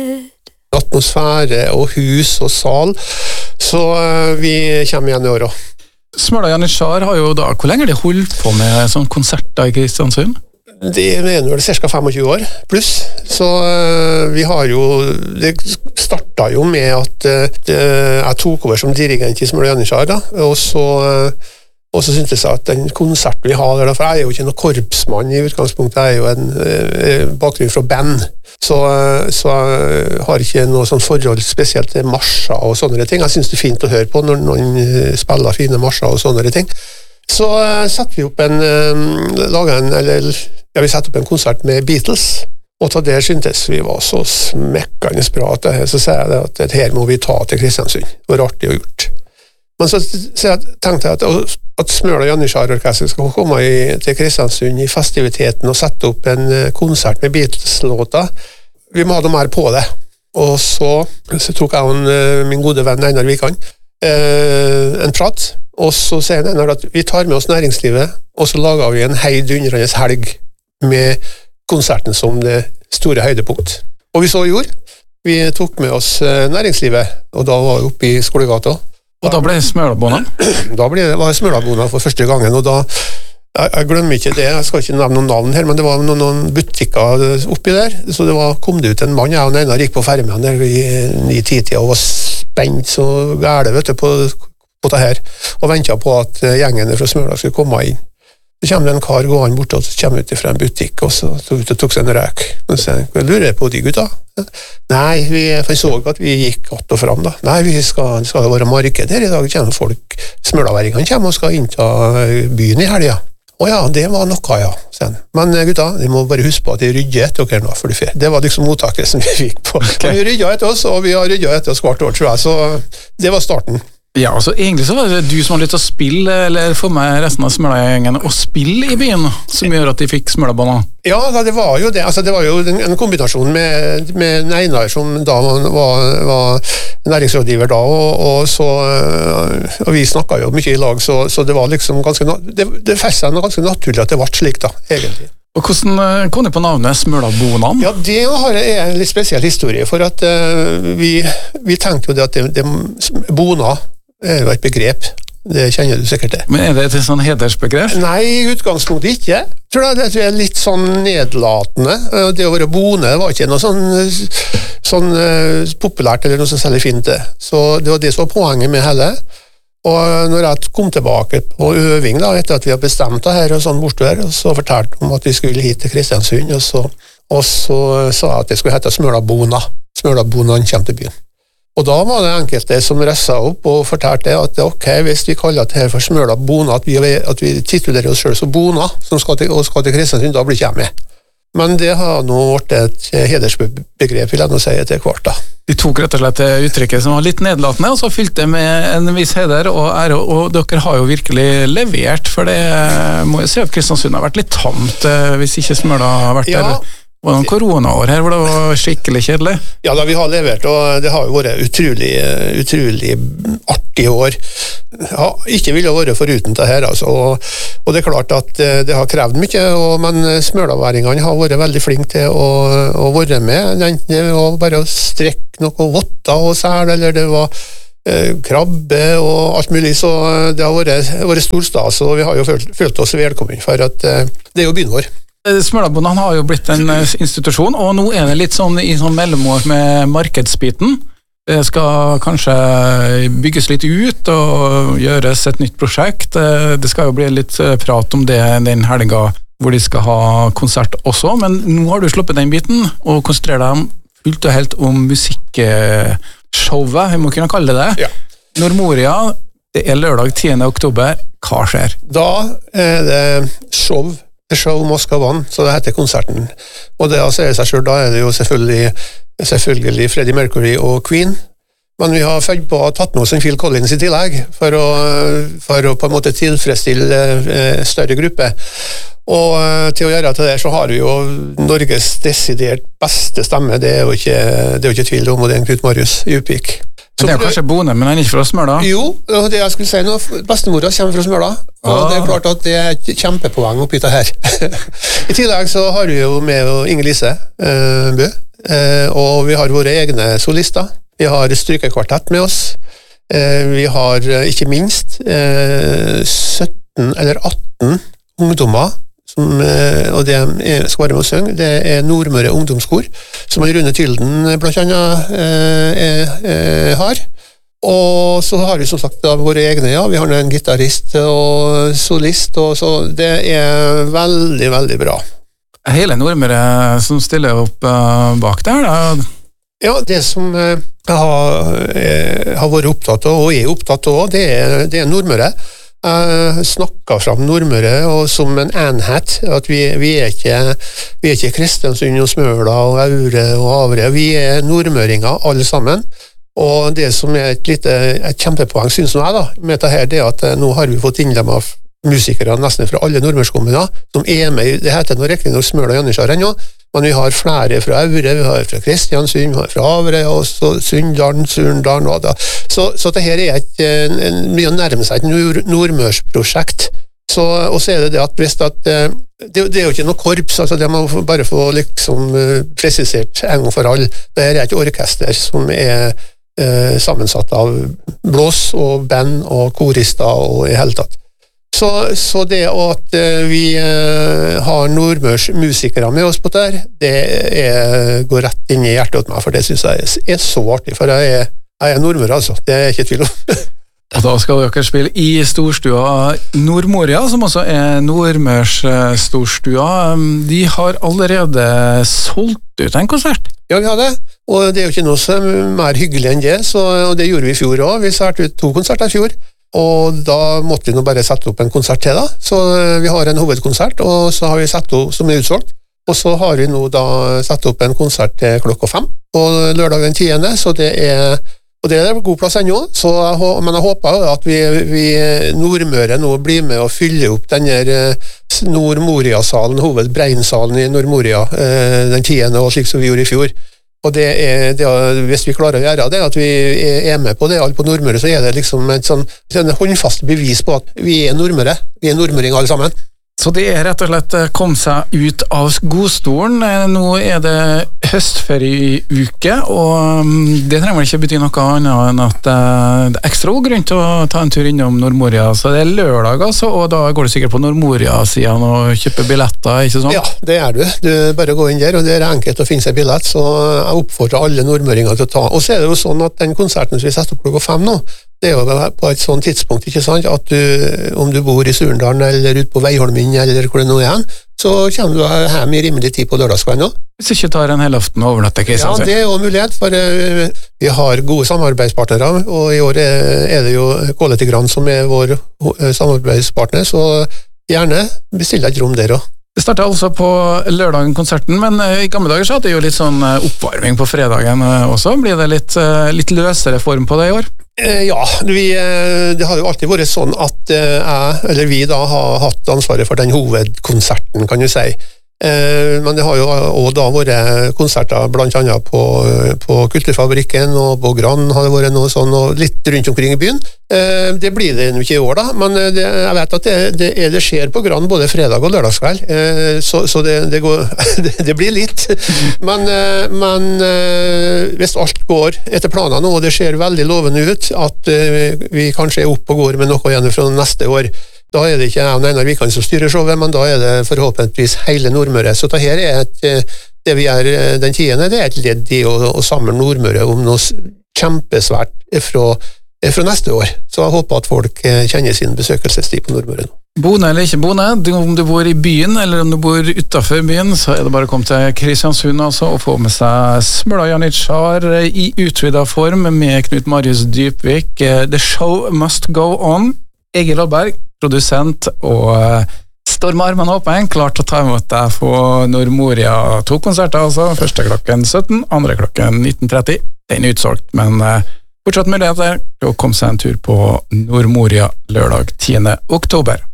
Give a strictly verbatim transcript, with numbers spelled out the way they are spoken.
Atmosfære og hus og sal, så vi kommer igjen i år også. Smøla Janitsjar har jo da, hvor lenge har de holdt på med sånne konserter i Kristiansund? Det er vel cirka tjuefem år pluss, så uh, vi har jo, det startet jo med at uh, jeg tok over som dirigent i Smøla Janitsjar da, og så, uh, og så syntes jeg at den konserten vi har der, for jeg er jo ikke noen korpsmann i utgangspunktet, jeg er jo en uh, bakgrunn fra band, så, uh, så jeg har ikke noe sånn forhold spesielt til marsjer og sånne ting. Jeg synes det er fint å høre på når noen uh, spiller fine marsjer og sånne ting. Så uh, satte vi opp en, uh, laget en, eller ja, vi satte opp en konsert med Beatles, og til det syntes vi var så smekkende bra at det, så sier jeg det at det her må vi ta til Kristiansund. Det var artig å gjort. Men så, så jeg tenkte jeg at, at Smøla Janitsjar Orkester skal komme i, til Kristiansund i festiviteten og sette opp en konsert med Beatles-låter. Vi må ha noe mer på det. Og så, så tok jeg en, min gode venn Einar Vikan eh, en prat, og så sier Einar at vi tar med oss næringslivet, og så lager vi en heidundrende helg med konserten som det store høydepunkt. Og vi så gjorde. Vi tok med oss næringslivet, og da var vi oppe i Skolegata. Og da ble det Smølabona? Da ble det, var det Smølabona for første gangen, og da, jeg, jeg glemmer ikke det, jeg skal ikke nevne noen navn her, men det var noen, noen butikker oppi der, så det var, kom det ut en mann, jeg og Einar gikk på fermen der i ni-ti-tida og var spent så gære, vet du, på, på det her, og ventet på at gjengene fra Smøla skulle komme inn. Så kommer det en kar gående bort, og så kommer ut fra en butikk, og så tok, tok seg en røk. Og så sier jeg, lurer jeg på de gutta? Nei, vi så at vi gikk att og fram da. Nei, vi skal, skal det være marked her i dag, kommer folk, smølaværingene kommer og skal innta byen i helga. Å ja, det var noe, ja. Sen. Men gutta, de må bare huske på at de rydder etter dere nå, for det var liksom mottaket som vi fikk på. Okay. Vi ryddet etter oss, og vi har ryddet etter oss hvert år, tror jeg, så det var starten. Ja, altså egentlig så var det du som har lyst til å spille, eller få med resten av Smøla-gjengen å spille i byen, som gjør at de fikk Smølabona. Ja, det var jo det. Altså, det var jo en kombinasjon med, med Einar, som da var, var næringsrådgiver da, og, og, så, og vi snakket jo mye i lag, så, så det var liksom ganske, det, det festet noe ganske naturlig at det ble slik da, egentlig. Og hvordan kom det på navnet Smølabonaen? Ja, det har en litt spesiell historie, for at uh, vi, vi tenkte jo det at det, det, bona er jo et begrep, det kjenner du sikkert til. Men er det et sånn hedersbegrep? Nei, i utgangspunktet ikke. Tror jeg det er litt sånn nedlatende. Det å være bone var ikke noe sånn, sånn uh, populært eller noe sånn særlig fint det. Så det var det som var poenget med hele. Og når jeg kom tilbake på øving da, etter at vi har bestemt det her og sånn bortover, og så fortalte om at vi skulle hit til Kristiansund, og så, og så sa jeg at det skulle hete Smølabona. Smølabonaen kommer til byen. Og da var det enkelte som ressa opp og fortalte at ok, hvis vi kaller det her for Smølabona, at vi, at vi titulerer oss selv som Bona, som skal til, og skal til Kristiansund, da blir ikke jeg med. Men det har nå vært et hedersbegrep, vil jeg nå si etter hvert da. De tok rett og slett uttrykket som var litt nedlatende, og så fylte det med en viss heder og ære, og dere har jo virkelig levert, for det må jeg si at Kristiansund har vært litt tamt hvis ikke Smøla har vært ja. Der. Var det noen koronaår her hvor det var skikkelig kjedelig? Ja, da vi har levert, og det har jo vært utrolig, utrolig artig år. Ja, ikke ville vært foruten det her, altså. Og, og det er klart at det har krevd mye, og, men smølaværingene har vært veldig flinke til å, å være med, enten det var bare å strekke noe votter og sel, eller det var eh, krabbe og alt mulig, så det har vært, vært storstas, og vi har jo følt, følt oss velkommen, for at eh, det er jo byen vår. Smølabonaen har jo blitt en institusjon, og nå er det litt sånn i sånn mellomår med markedsbiten. Det skal kanskje bygges litt ut og gjøres et nytt prosjekt. Det skal jo bli litt prat om det den helga hvor de skal ha konsert også, men nå har du sluppet den biten og konsentrerer deg fullt og helt om musikkshowet, vi må kunne kalle det det. Ja. Nordmoria, det er lørdag tiende oktober. Hva skjer? Da er det show The Show Must Go On, så det heter konserten. Og det å se seg selv, da er det jo selvfølgelig, selvfølgelig Freddie Mercury og Queen, men vi har følt på å ha tatt med oss en Phil Collins i tillegg, for å, for å på en måte tilfredsstille eh, større grupper. Og eh, til å gjøre til det, så har vi jo Norges desidert beste stemme, det er jo ikke, det er jo ikke tvil om, og det er en Knut Marius Djupvik. Men det er jo kanskje Bone, men han er ikke fra Smøla? Jo, det jeg skulle si nå, bestemora kommer fra Smøla, og ah. det er klart at det er et kjempepoeng oppi det her. I tillegg så har vi jo med Inger Lise uh, Bø, og vi har våre egne solister. Vi har strykekvartett med oss. Vi har ikke minst sytten eller atten ungdommer, som, og det skal være med å synge. Det er Nordmøre ungdomskor, som Rune Tylden blant annet er, er, har. Og så har vi som sagt da våre egne, ja. Vi har en gitarist og solist, og så det er veldig, veldig bra. Hele Nordmøre som stiller opp uh, bak der, da? Ja, det som jeg har, jeg har vært opptatt av, og er opptatt av, det er, det er Nordmøre. Jeg snakket fram Nordmøre og som en enhet, at vi, vi, er ikke, vi er ikke Kristiansund og Smøla og Aure og Avre, vi er nordmøringer alle sammen. Og det som er et, lite, et kjempepoeng, synes jeg da, med dette her, det er at nå har vi fått innlemmet musikere nesten fra alle nordmørskommuner, som er med, det heter nå riktig nok Smøla og Janitsjar ennå, men vi har flere fra Aure, vi har fra Kristiansund, vi har fra Avre, og så Sunndalen, Surndalen, og da. Så, så dette er et, en, en, mye å nærme seg et nord, nordmørsprosjekt. Så, og så er det det at, hvis at det, det er jo ikke noe korps, altså det må bare få liksom presisert en gang for alle. Det er et orkester som er eh, sammensatt av blås og band og korister og i hele tatt. Så, så det at vi har nordmørs musikere med oss på der, det er, går rett inn i hjertet til meg, for det synes jeg er så artig, for jeg er, jeg er nordmør, altså. Det er ikke tvil om. Og da skal dere spille i storstua Nordmoria, som også er Nordmørs storstua. De har allerede solgt ut en konsert. Ja, vi har det, og det er jo ikke noe som er mer hyggelig enn det, så, og det gjorde vi i fjor også. Vi startet ut to konserter i fjor. Og da måtte vi nå bare sette opp en konsert til da, så vi har en hovedkonsert, og så har vi satt opp, som er utsolgt, og så har vi nå da satt opp en konsert til klokka fem, på lørdag den tiende, så det er, og det er god plass ennå, så jeg, men jeg håper at vi, vi Nordmøre nå blir med å fylle opp denne Nordmoria-salen, hovedbreinsalen i Nordmoria, den tiende, og slik som vi gjorde i fjor. Og det er, det er, hvis vi klarer å gjøre det, at vi er med på det, alle på Nordmøre, så er det liksom et sånn, sånn håndfast bevis på at vi er Nordmøre, vi er nordmøring alle sammen. Så det er rett og slett kom seg ut av godstolen. Nå er det høstferieuke, og det trenger vel ikke bety noe annet enn at det er ekstra god grunn til å ta en tur innom Nordmoria. Så det er lørdag, altså, og da går du sikkert på Nordmoria-siden og kjøper billetter, ikke sant? Ja, det er du. Du bare går inn der, og det er enkelt å finne seg billett, så jeg oppfordrer alle nordmøringer til å ta. Og så er det jo sånn at den konserten som vi setter opp klokka fem nå, det er jo på et sånt tidspunkt, ikke sant, at du, om du bor i Surndalen eller ute på Veiholmen eller hvor det nå er, så kommer du hjem i rimelig tid på lørdagskvelden også. Hvis du ikke tar en hel aften og overnatter, ikke sant? Ja, det er jo mulighet, for uh, vi har gode samarbeidspartnere, og i år er, er det jo Quality Grand som er vår uh, samarbeidspartner, så gjerne bestille et rom der også. Det startet altså på lørdagen konserten, men i gamle dager så hadde det jo litt sånn oppvarming på fredagen også. Blir det litt, litt løsere form på det i år? Ja, vi, det har jo alltid vært sånn at jeg, eller vi da har hatt ansvaret for den hovedkonserten, kan du si. Men det har jo også da vært konserter blant annet på, på Kulturfabrikken og på Gran har det vært noe sånn, og litt rundt omkring i byen. Det blir det ikke i år da, men det, jeg vet at det, det, det skjer på Gran både fredag og lørdagskveld, så, så det, det, går, det, det blir litt. Men, men hvis alt går etter planene nå, og det ser veldig lovende ut at vi kanskje er oppe og går med noe igjen fra neste år, da er det ikke jeg og Einar Wikan som styrer showet, men da er det forhåpentligvis hele Nordmøre. Så dette er et, det vi er den tiende, det er et ledd i å, å samle Nordmøre om noe kjempesvært fra, fra neste år. Så jeg håper at folk kjenner sin besøkelsestid på Nordmøre nå. Bone eller ikke Bone, om du bor i byen eller om du bor utenfor byen, så er det bare å komme til Kristiansund altså, og få med seg Smøla Janitsjar i utvidet form med Knut Marius Dypvik. The show must go on. Egil Oddberg, produsent, og Stormar man åpen, klart å ta imot deg på Nordmoria. To konserter altså, første klokken sytten, andre klokken nitten tretti. Den er utsolgt, men uh, fortsatt muligheter til å komme seg en tur på Nordmoria lørdag tiende oktober.